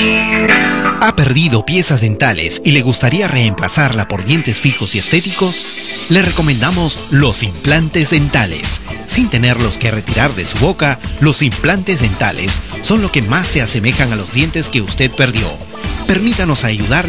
¿Ha perdido piezas dentales y le gustaría reemplazarla por dientes fijos y estéticos? Le recomendamos los implantes dentales. Sin tenerlos que retirar de su boca, los implantes dentales son lo que más se asemejan a los dientes que usted perdió. Permítanos ayudarle